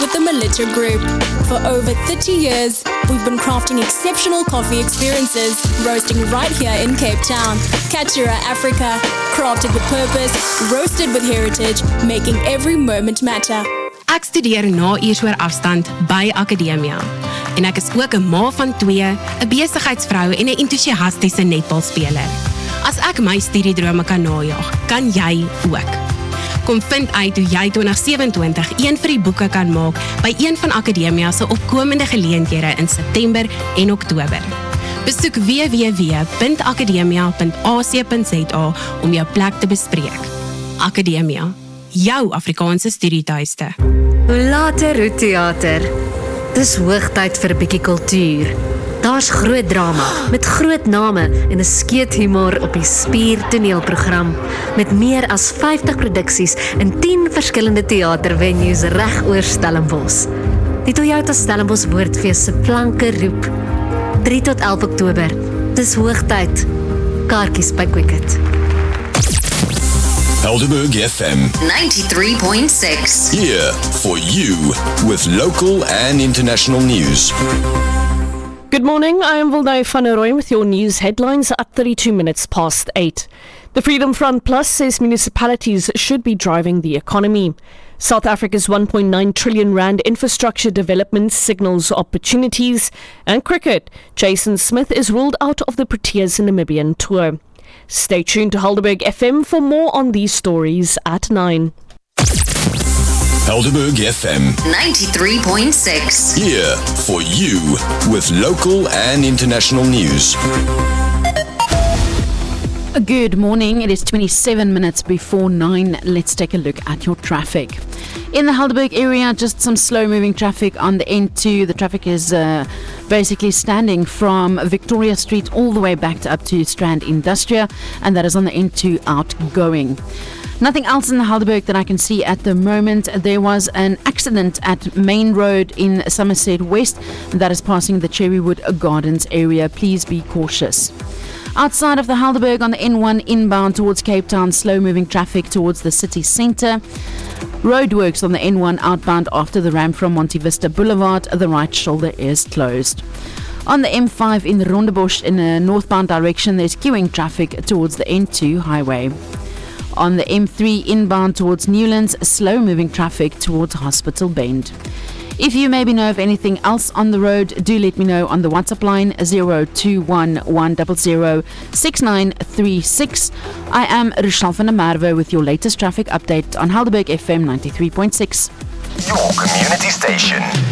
with the Melita Group. For over 30 years, we've been crafting exceptional coffee experiences, roasting right here in Cape Town. Katura Africa, crafted with purpose, roasted with heritage, making every moment matter. Ek studeer na eersoor afstand by Akademia. En ek is ook 'n ma van 2, 'n besigheidsvrou en 'n entoesiastiese netbalspeler. As ek my studiedrome kan najag, kan jy ook. Kom vind uit hoe jy 2027 een vir die boeke kan maak by een van Akademia se opkomende geleenthede in September en Oktober. Besoek www.akademia.ac.za om jou plek te bespreek. Akademia, jou Afrikaanse studietuiste. Later theater. Dis hoogtyd vir 'n bietjie kultuur. Daar's groot drama met groot name en 'n skeet humor op die Spier toneelprogram met meer as 50 produksies in 10 verskillende teatervenues reg oor Stellenbosch. Die Toyota Stellenbosch Woordfees se flanke roep 3 tot 11 Oktober. Dis hoogtyd. Kaartjies by Quicket. Helderberg FM 93.6. here for you with local and international news. Good morning, I am Vilday van der Rooyen with your news headlines at 32 minutes past 8. The Freedom Front Plus says municipalities should be driving the economy. South Africa's 1.9 trillion rand infrastructure development signals opportunities. And cricket, Jason Smith is ruled out of the Proteas Namibian tour. Stay tuned to Helderberg FM for more on these stories at 9. Helderberg FM 93.6. here for you with local and international news. Good morning. It is 27 minutes before 9. Let's take a look at your traffic. In the Helderberg area, just some slow-moving traffic on the N2. The traffic is basically standing from Victoria Street all the way back up to Strand Industria, and that is on the N2 outgoing. Nothing else in the Helderberg that I can see at the moment. There was an accident at Main Road in Somerset West that is passing the Cherrywood Gardens area. Please be cautious. Outside of the Helderberg on the N1 inbound towards Cape Town, slow-moving traffic towards the city centre. Roadworks on the N1 outbound after the ramp from Monte Vista Boulevard. The right shoulder is closed. On the M5 in Rondebosch in a northbound direction, there's queuing traffic towards the N2 highway. On the M3 inbound towards Newlands, slow-moving traffic towards Hospital Bend. If you maybe know of anything else on the road, do let me know on the WhatsApp line 0211006936. I am Rochelle van der Merwe with your latest traffic update on Helderberg FM 93.6. Your community station.